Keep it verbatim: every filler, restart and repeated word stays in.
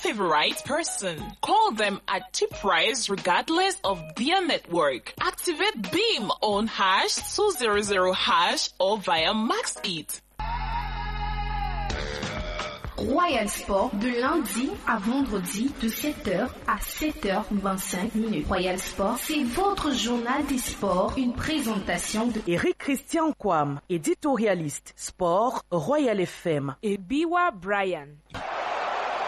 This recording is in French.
favorite person. Call them at cheap price regardless of their network. Activate Beam on hash two hundred hash or via Max It. Royal Sport de lundi à vendredi de sept heures à sept heures vingt-cinq minutes. Royal Sport, c'est votre journal des sports, une présentation de Eric Christian Kwam, éditorialiste, sport, Royal F M et Biwa Brian.